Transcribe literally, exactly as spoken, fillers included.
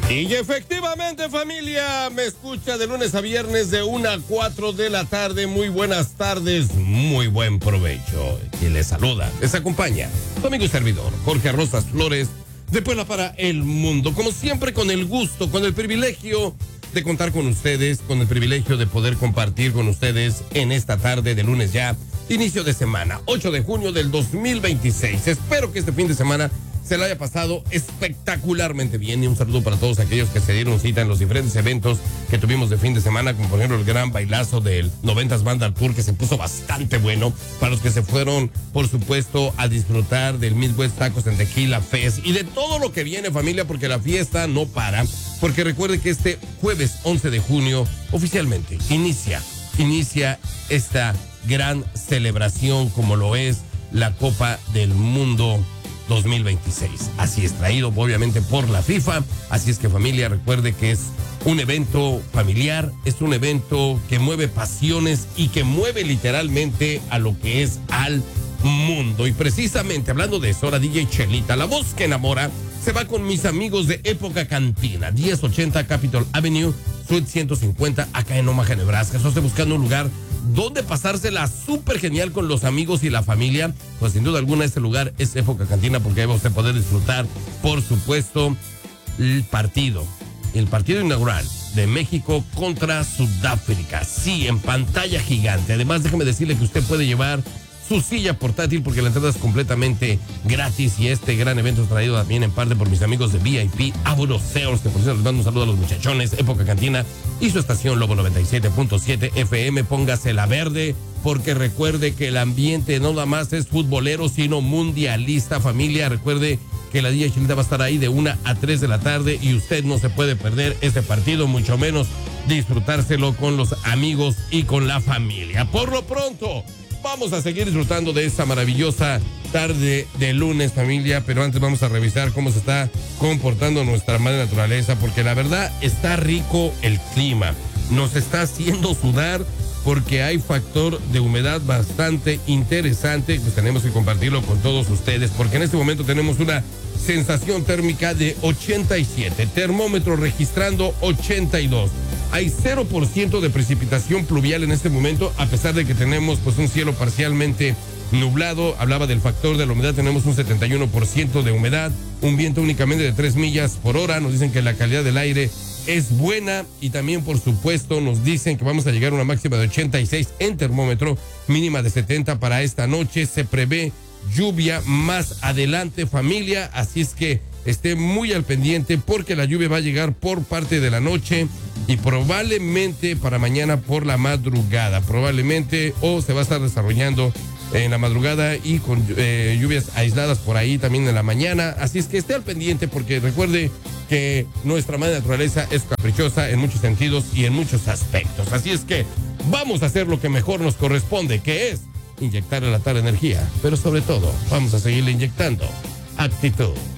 Y efectivamente, familia, me escucha de lunes a viernes de una a cuatro de la tarde. Muy buenas tardes, muy buen provecho. Quien les saluda, les acompaña su amigo y servidor, Jorge Rosas Flores, de Puebla para el mundo. Como siempre, con el gusto, con el privilegio de contar con ustedes, con el privilegio de poder compartir con ustedes en esta tarde de lunes ya, inicio de semana, ocho de junio del dos mil veintiséis. Espero que este fin de semana se lo haya pasado espectacularmente bien, y un saludo para todos aquellos que se dieron cita en los diferentes eventos que tuvimos de fin de semana, como por ejemplo el gran bailazo del noventas Banda Tour, que se puso bastante bueno, para los que se fueron, por supuesto, a disfrutar del Midwest Tacos and Tequila Fest y de todo lo que viene, familia, porque la fiesta no para, porque recuerde que este jueves once de junio oficialmente inicia, inicia esta gran celebración como lo es la Copa del Mundo dos mil veintiséis. Así es, traído obviamente por la FIFA. Así es que, familia, recuerde que es un evento familiar, es un evento que mueve pasiones y que mueve literalmente a lo que es al mundo. Y precisamente hablando de eso, ahora D J Chelita, la voz que enamora, se va con mis amigos de Época Cantina, diez ochenta Capitol Avenue, Suite ciento cincuenta, acá en Omaha, Nebraska. Yo estoy buscando un lugar donde pasársela súper genial con los amigos y la familia. Pues sin duda alguna este lugar es Época Cantina, porque ahí va usted a poder disfrutar, por supuesto, el partido, el partido inaugural de México contra Sudáfrica. Sí, en pantalla gigante. Además, déjeme decirle que usted puede llevar su silla portátil, porque la entrada es completamente gratis, y este gran evento es traído también en parte por mis amigos de V I P Aburoceos, que por cierto les mando un saludo a los muchachones, Época Cantina y su estación Lobo noventa y siete punto siete F M. Póngase la verde, porque recuerde que el ambiente no nada más es futbolero, sino mundialista, familia. Recuerde que la D J Chilita va a estar ahí de una a tres de la tarde y usted no se puede perder este partido, mucho menos disfrutárselo con los amigos y con la familia. Por lo pronto, vamos a seguir disfrutando de esta maravillosa tarde de lunes, familia, pero antes vamos a revisar cómo se está comportando nuestra madre naturaleza, porque la verdad está rico el clima, nos está haciendo sudar, porque hay factor de humedad bastante interesante, pues tenemos que compartirlo con todos ustedes, porque en este momento tenemos una sensación térmica de ochenta y siete, termómetro registrando ochenta y dos. Hay cero por ciento de precipitación pluvial en este momento, a pesar de que tenemos pues un cielo parcialmente nublado. Hablaba del factor de la humedad, tenemos un setenta y uno por ciento de humedad, un viento únicamente de tres millas por hora. Nos dicen que la calidad del aire es buena, y también, por supuesto, nos dicen que vamos a llegar a una máxima de ochenta y seis en termómetro, mínima de setenta para esta noche. Se prevé lluvia más adelante, familia, así es que esté muy al pendiente, porque la lluvia va a llegar por parte de la noche y probablemente para mañana por la madrugada, probablemente, o se va a estar desarrollando en la madrugada y con eh, lluvias aisladas por ahí también en la mañana. Así es que esté al pendiente, porque recuerde que nuestra madre naturaleza es caprichosa en muchos sentidos y en muchos aspectos. Así es que vamos a hacer lo que mejor nos corresponde, que es inyectar a la tarde energía, pero sobre todo vamos a seguirle inyectando actitud.